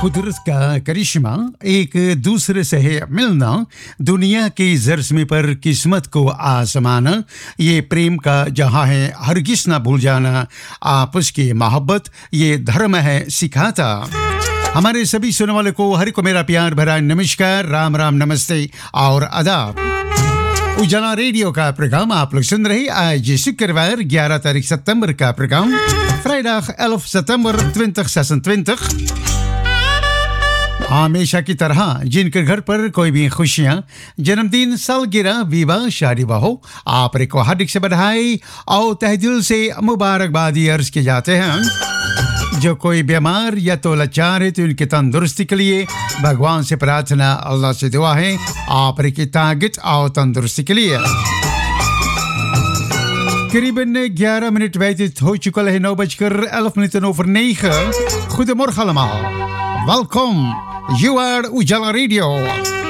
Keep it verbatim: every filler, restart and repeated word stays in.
कुदरत का करिश्मा एक दूसरे से है मिलना, दुनिया की जर्समी पर किस्मत को आजमाना, ये प्रेम का जहाँ है हरगिज ना भूल जाना, आपस की मोहब्बत ये धर्म है सिखाता। हमारे सभी सुनने वाले को हर को मेरा प्यार भरा नमस्कार, राम राम, नमस्ते और आदाब। उजाला रेडियो का प्रोग्राम आप लोग सुन रहे। आज शुक्रवार ग्यारह तारीख सितंबर का programme, vrijdag elf september twintig zesentwintig। हमेशा की तरह जिनके घर पर कोई भी खुशियां, जन्मदिन, सालगिरह, विवाह, शादी हो, आप को हार्दिक से बधाई और तहे दिल से मुबारकबादी अर्ज किए जाते हैं। जो कोई बीमार या तो लाचार है तो उनकी तंदुरुस्ती के लिए भगवान से प्रार्थना, अल्लाह से दुआ है आप की ताकत और तंदुरुस्ती के लिए। करीबन ग्यारह मिनट व्यतीत हो चुका है, नौ बजकर elf minuten over negen। Goedemorgen allemaal, welkom, you are Ujala Radio।